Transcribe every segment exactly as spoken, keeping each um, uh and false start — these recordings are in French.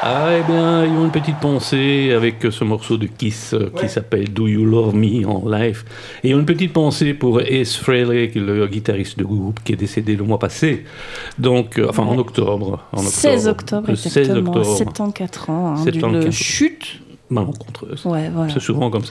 Ah, eh bien, ils ont une petite pensée avec ce morceau de Kiss euh, qui Ouais. s'appelle Do You Love Me en live. Et ils ont une petite pensée pour Ace Frehley, qui est le guitariste du groupe qui est décédé le mois passé. Donc, euh, enfin, en Ouais. octobre. En octobre. seize octobre, Le exactement. seize octobre. soixante-quatorze ans, hein, soixante-quatorze. d'une chute. Malencontreuse. Ouais, voilà. C'est souvent comme ça.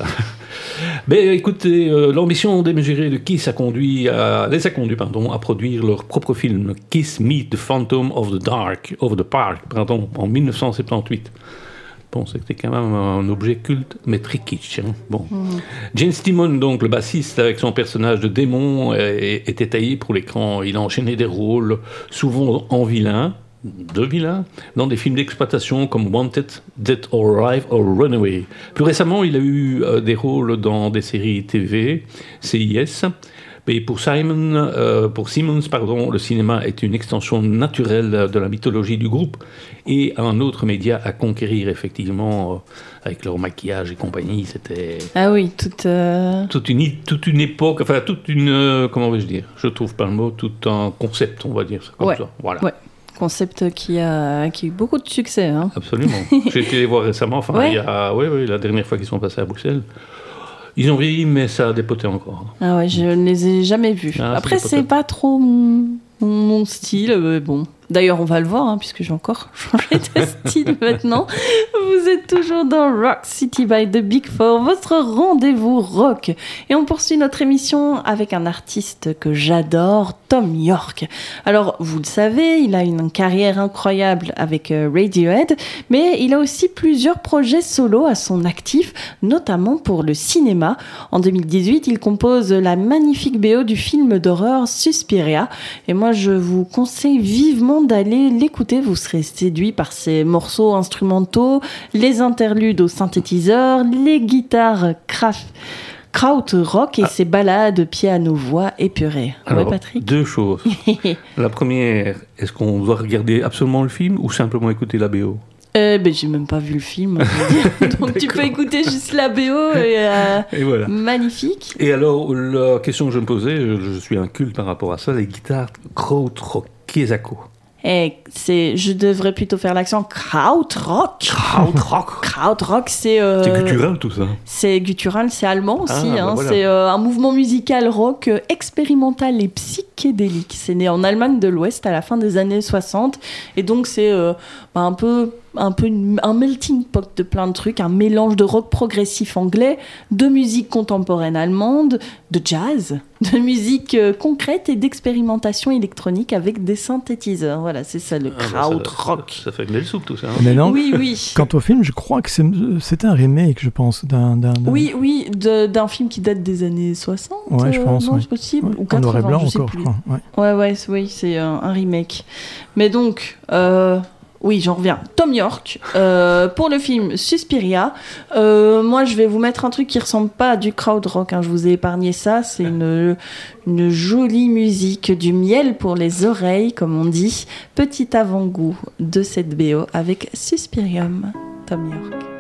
Mais écoutez, euh, l'ambition démesurée de Kiss a conduit à, les a conduits pardon, à produire leur propre film, Kiss Meet the Phantom of the Dark, of the Park, pardon, en dix-neuf cent soixante-dix-huit. Bon, c'était quand même un objet culte, mais très kitsch. Hein. Bon. Mmh. Gene Stimon, donc le bassiste, avec son personnage de démon, euh, était taillé pour l'écran. Il a enchaîné des rôles, souvent en vilain, de vilains, dans des films d'exploitation comme Wanted, Dead or Alive or Runaway. Plus récemment, il a eu euh, des rôles dans des séries T V, C I S. Et pour Simon, euh, pour Simmons, pardon, le cinéma est une extension naturelle de la mythologie du groupe et un autre média à conquérir, effectivement, euh, avec leur maquillage et compagnie. C'était Ah oui, toute. euh, toute une, toute une époque, enfin, toute une. euh, comment vais-je dire Je trouve pas le mot, tout un concept, on va dire ça comme Ouais. ça. Voilà. Ouais. Concept qui a, qui a eu beaucoup de succès. Hein. Absolument. J'ai été les voir récemment, enfin, Ouais. il y a, oui, oui, la dernière fois qu'ils sont passés à Bruxelles. Ils ont vieilli, mais ça a dépoté encore. Ah ouais, je ne les ai jamais vus. Ah, Après, c'est c'est peut-être- pas trop mon, mon style, mais bon. D'ailleurs, on va le voir, hein, puisque j'ai encore changé de style maintenant. Vous êtes toujours dans Rock City by the Big Four, votre rendez-vous rock. Et on poursuit notre émission avec un artiste que j'adore, Thom Yorke. Alors, vous le savez, il a une carrière incroyable avec euh, Radiohead, mais il a aussi plusieurs projets solo à son actif, notamment pour le cinéma. En deux mille dix-huit, il compose la magnifique B O du film d'horreur Suspiria. Et moi, je vous conseille vivement d'aller l'écouter. Vous serez séduit par ses morceaux instrumentaux, les interludes au synthétiseur, les guitares craft, krautrock et Ah. ses ballades piano-voix épurées. Alors, ouais, Patrick. deux choses. La première, est-ce qu'on doit regarder absolument le film ou simplement écouter la B O? Euh, ben, j'ai même pas vu le film. je veux dire. Donc tu peux écouter juste la B O et euh, Et voilà. magnifique. Et alors, la question que je me posais, je, je suis un culte par rapport à ça, les guitares krautrock, Kiesako. Et c'est, je devrais plutôt faire l'accent krautrock. Krautrock. Krautrock, c'est euh, C'est culturel tout ça. c'est guttural, c'est allemand aussi. Ah, bah hein. voilà. C'est euh, un mouvement musical rock euh, expérimental et psychédélique. C'est né en Allemagne de l'Ouest à la fin des années soixante. Et donc, c'est euh, bah, un peu, un peu une- un melting pot de plein de trucs, un mélange de rock progressif anglais, de musique contemporaine allemande, de jazz, de musique euh, concrète et d'expérimentation électronique avec des synthétiseurs. Voilà, c'est ça le Ah, bah, ça- krautrock. Ça, ça fait une belle soupe tout ça. hein. Mais non, Oui, oui. quant au film, je crois que c'est, c'était un remake, je pense, d'un... d'un, d'un- Oui, oui, de- d'un film qui date des années soixante. Ouais, je euh, pense, non, oui. c'est possible. Ouais, Ou en noir et quatre-vingts, blanc je sais encore, plus. je crois. Ouais. Ouais, ouais, c'est- oui, c'est un, un remake. Mais donc, euh, oui, j'en reviens. Thom Yorke, euh, pour le film Suspiria, euh, moi, je vais vous mettre un truc qui ressemble pas à du krautrock. Hein, je vous ai épargné ça. C'est une, une jolie musique, du miel pour les oreilles, comme on dit. Petit avant-goût de cette B O avec Suspirium, Thom Yorke.